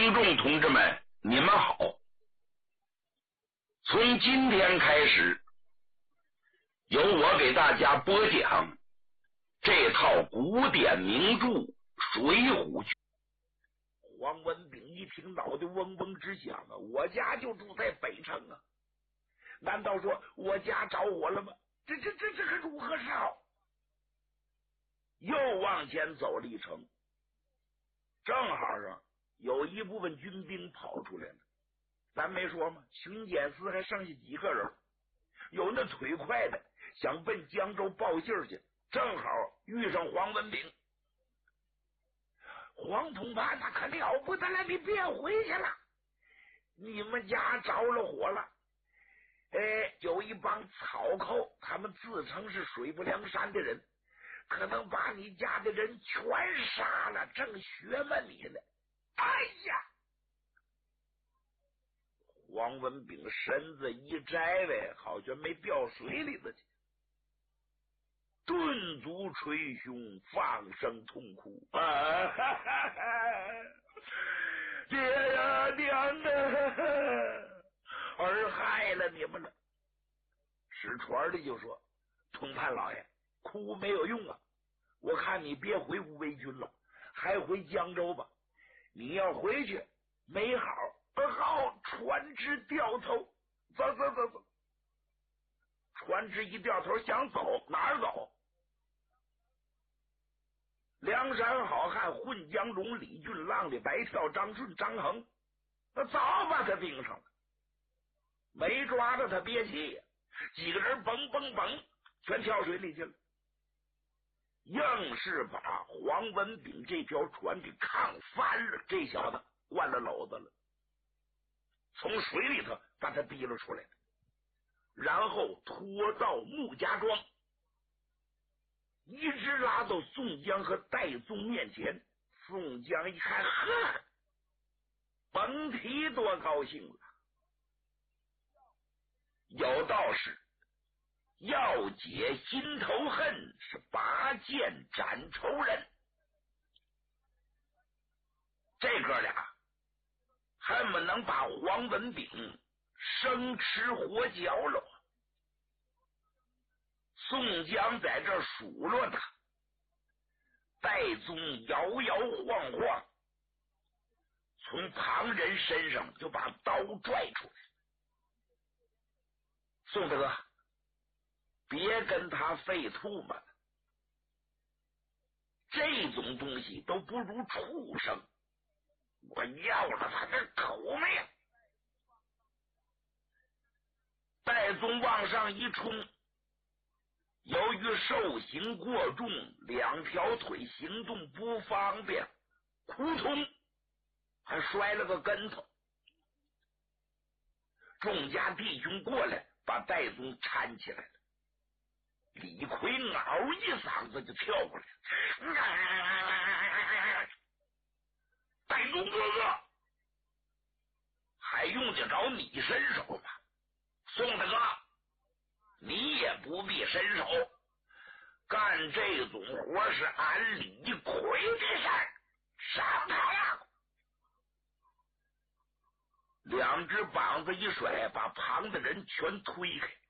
听众同志们，你们好！从今天开始，由我给大家播讲这套古典名著《水浒剧》。黄文炳一听，脑袋嗡嗡直响啊！我家就住在北城啊，难道说我家着火了吗？这可如何是好？又往前走了一程，正好上有一部分军兵跑出来了。咱没说吗？巡检司还剩下几个人，有那腿快的想奔江州报信去，正好遇上黄文炳。黄统霸那可了不得了，你别回去了，你们家着了火了。有一帮草寇，他们自称是水泊梁山的人，可能把你家的人全杀了，正学问你呢。哎呀！黄文炳身子一摘呗，好像没掉水里头去，顿足捶胸，放声痛哭：“爹呀，娘啊！儿害了你们了！”使船的就说：“通判老爷，哭没有用啊！我看你别回吴为军了，还回江州吧。你要回去没好。”好，船只掉头，走。船只一掉头想走，哪儿走？梁山好汉混江荣、李俊、浪里白跳、张顺、张衡，那早把他盯上了，没抓着他憋气呀，几个人蹦全跳水里去了，硬是把黄文炳这条船给抗翻了，这小子灌了篓子了。从水里头把他逼了出来，然后拖到穆家庄，一直拉到宋江和戴宗面前。宋江一看，呵，甭提多高兴了。有道是要解心头恨，是拔剑斩仇人。这哥俩恨不能把黄文炳生吃活嚼了。宋江在这数落他，戴宗摇摇晃晃从旁人身上就把刀拽出来。宋大哥，别跟他费吐沫了，这种东西都不如畜生，我要了他的狗命！戴宗往上一冲，由于受刑过重，两条腿行动不方便，扑通还摔了个跟头。众家弟兄过来把戴宗搀起来了。李逵嗷一嗓子就跳过来了：“戴宗哥哥，还用得着你伸手吗？宋大哥，你也不必伸手，干这种活是俺李逵的事儿，上台呀！”两只膀子一甩，把旁的人全推开。